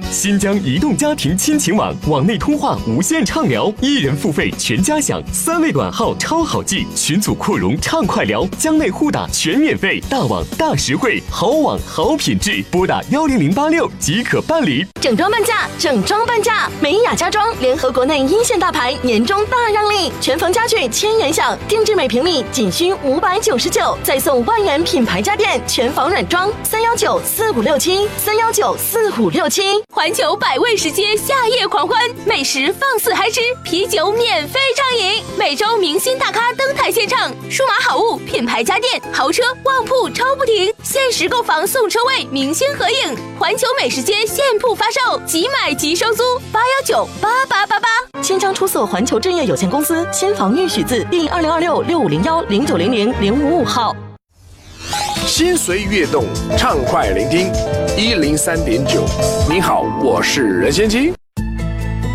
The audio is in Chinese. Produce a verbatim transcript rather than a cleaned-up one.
新疆移动家庭亲情网，网内通话无限畅聊，一人付费全家享，三位短号超好记，群组扩容畅快聊，疆内互打全免费，大网大实惠，好网好品质，拨打幺零零八六即可办理。 整装半价，整装半价！美雅家装联合国内一线大牌，年终大让利，全房家具千元享，定制每平米仅需五百九十九，再送万元品牌家电，全房软装，三幺九四五六七，三幺九四五六七。 环球百味食街夏夜狂欢，美食放肆嗨吃，啤酒免费畅饮，每周明星大咖登台献唱，数码好物、品牌家电、豪车、旺铺抽不停，限时购房送车位，明星合影。环球美食街现铺发售，即买即收租，八幺九八八八八。 新疆出色环球置业有限公司新房玉许字第二零二六六五零幺零九零零零五五号。 心随悦动，畅快聆听一零三点九。你好，我是任贤齐。